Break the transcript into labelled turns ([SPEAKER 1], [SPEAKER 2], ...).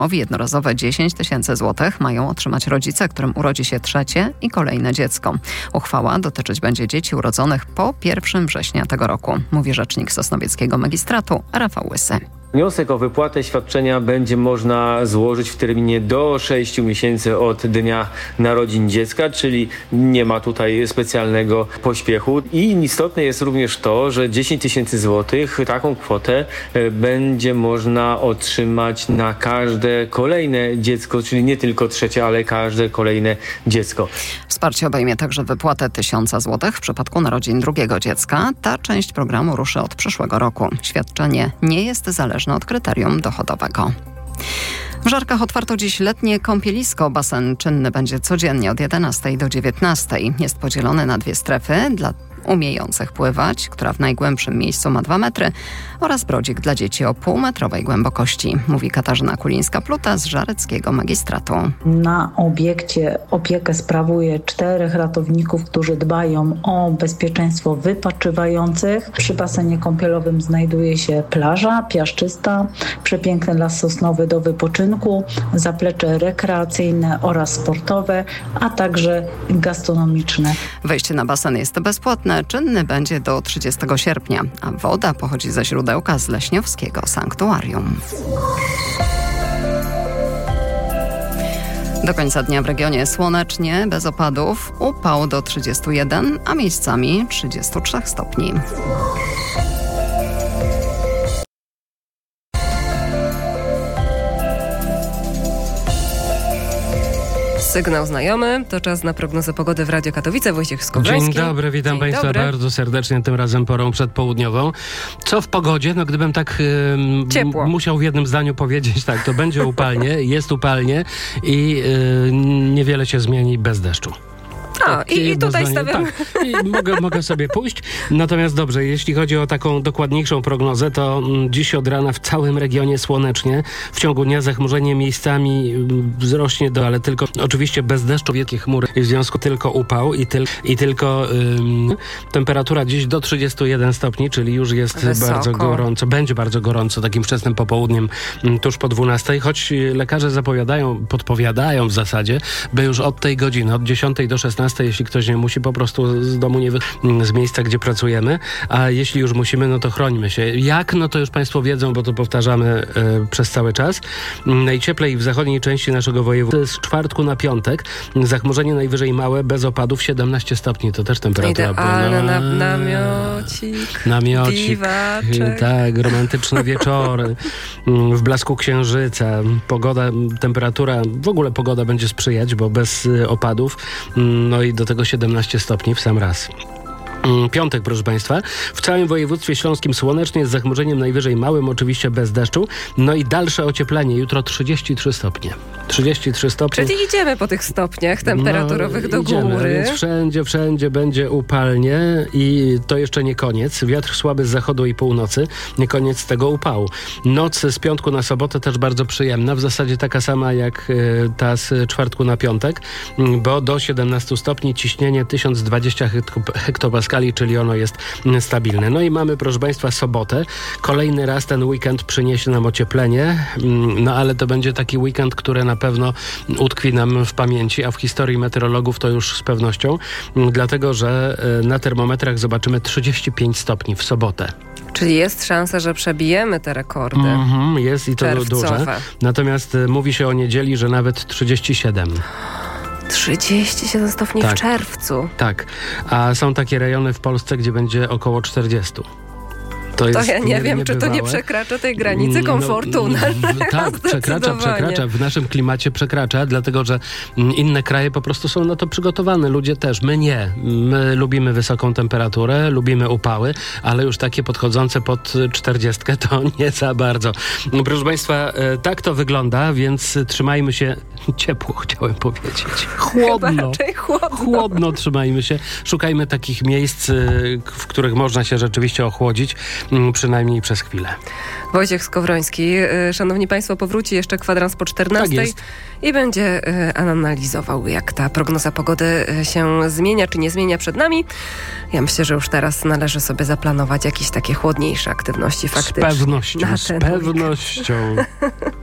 [SPEAKER 1] Owi jednorazowe 10 000 złotych mają otrzymać rodzice, którym urodzi się trzecie i kolejne dziecko. Uchwała dotyczyć będzie dzieci urodzonych po 1 września tego roku, mówi rzecznik Sosnowieckiego Magistratu Rafał Łysy.
[SPEAKER 2] Wniosek o wypłatę świadczenia będzie można złożyć w terminie do 6 miesięcy od dnia narodzin dziecka, czyli nie ma tutaj specjalnego pośpiechu. I istotne jest również to, że 10 000 złotych, taką kwotę będzie można otrzymać na każde kolejne dziecko, czyli nie tylko trzecie, ale każde kolejne dziecko.
[SPEAKER 1] Wsparcie obejmie także wypłatę 1000 złotych w przypadku narodzin drugiego dziecka. Ta część programu ruszy od przyszłego roku. Świadczenie nie jest zależne od kryterium dochodowego. W Żarkach otwarto dziś letnie kąpielisko. Basen czynny będzie codziennie od 11 do 19. Jest podzielony na 2 strefy dla umiejących pływać, która w najgłębszym miejscu ma 2 metry, oraz brodzik dla dzieci o półmetrowej głębokości, mówi Katarzyna Kulińska-Pluta z Żareckiego Magistratu.
[SPEAKER 3] Na obiekcie opiekę sprawuje 4 ratowników, którzy dbają o bezpieczeństwo wypoczywających. Przy basenie kąpielowym znajduje się plaża piaszczysta, przepiękny las sosnowy do wypoczynku, zaplecze rekreacyjne oraz sportowe, a także gastronomiczne.
[SPEAKER 1] Wejście na basen jest bezpłatne. Czynny będzie do 30 sierpnia, a woda pochodzi ze źródełka z Leśniowskiego Sanktuarium. Do końca dnia w regionie słonecznie, bez opadów, upał do 31, a miejscami 33 stopni.
[SPEAKER 4] Sygnał znajomy, to czas na prognozę pogody w Radio Katowice. Wojciech Skowroński.
[SPEAKER 5] Dzień dobry, witam Państwa bardzo serdecznie, tym razem porą przedpołudniową. Co w pogodzie? No gdybym tak musiał w jednym zdaniu powiedzieć, tak, to będzie upalnie, jest upalnie i niewiele się zmieni bez deszczu.
[SPEAKER 4] I tutaj stawiam.
[SPEAKER 5] Tak, i mogę sobie pójść. Natomiast dobrze, jeśli chodzi o taką dokładniejszą prognozę, to dziś od rana w całym regionie słonecznie. W ciągu dnia zachmurzenie miejscami wzrośnie ale tylko oczywiście bez deszczu, wielkie chmury. W związku tylko upał i tylko temperatura dziś do 31 stopni, czyli już jest bardzo gorąco. Będzie bardzo gorąco takim wczesnym popołudniem tuż po 12. Choć lekarze podpowiadają w zasadzie, by już od tej godziny, od 10 do 16, jeśli ktoś nie musi, po prostu z domu nie z miejsca, gdzie pracujemy, a jeśli już musimy, no to chrońmy się. Jak? No to już Państwo wiedzą, bo to powtarzamy przez cały czas. Najcieplej w zachodniej części naszego województwa z czwartku na piątek. Zachmurzenie najwyżej małe, bez opadów, 17 stopni. To też temperatura.
[SPEAKER 4] Idealne namiocik, dziwaczek.
[SPEAKER 5] Tak, romantyczne wieczory, w blasku księżyca. Temperatura, w ogóle pogoda będzie sprzyjać, bo bez opadów. No i do tego 17 stopni w sam raz. Piątek, proszę Państwa. W całym województwie śląskim słonecznie, z zachmurzeniem najwyżej małym, oczywiście bez deszczu. No i dalsze ocieplenie. Jutro 33 stopnie. 33 stopnie.
[SPEAKER 4] Czyli idziemy po tych stopniach temperaturowych do góry.
[SPEAKER 5] Więc wszędzie będzie upalnie i to jeszcze nie koniec. Wiatr słaby z zachodu i północy. Nie koniec tego upału. Noc z piątku na sobotę też bardzo przyjemna. W zasadzie taka sama jak ta z czwartku na piątek, bo do 17 stopni ciśnienie 1020 hektopaskali, czyli ono jest stabilne. No i mamy, proszę Państwa, sobotę. Kolejny raz ten weekend przyniesie nam ocieplenie, no ale to będzie taki weekend, który na pewno utkwi nam w pamięci, a w historii meteorologów to już z pewnością, dlatego że na termometrach zobaczymy 35 stopni w sobotę.
[SPEAKER 4] Czyli jest szansa, że przebijemy te rekordy.
[SPEAKER 5] Jest i to duże. Natomiast mówi się o niedzieli, że nawet 37.
[SPEAKER 4] 37 stopni w czerwcu.
[SPEAKER 5] Tak, a są takie rejony w Polsce, gdzie będzie około 40. To ja nie wiem, czy to nie przekracza tej granicy komfortu. Tak, przekracza. W naszym klimacie przekracza, dlatego że inne kraje po prostu są na to przygotowane. Ludzie też. My nie. My lubimy wysoką temperaturę, lubimy upały, ale już takie podchodzące pod 40 to nie za bardzo. No, proszę Państwa, tak to wygląda, więc trzymajmy się ciepło, chciałem powiedzieć. Chłodno trzymajmy się. Szukajmy takich miejsc, w których można się rzeczywiście ochłodzić. Przynajmniej przez chwilę.
[SPEAKER 4] Wojciech Skowroński. Szanowni Państwo, powróci jeszcze kwadrans po 14 i będzie analizował, jak ta prognoza pogody się zmienia, czy nie zmienia przed nami. Ja myślę, że już teraz należy sobie zaplanować jakieś takie chłodniejsze aktywności faktycznie.
[SPEAKER 5] Z pewnością.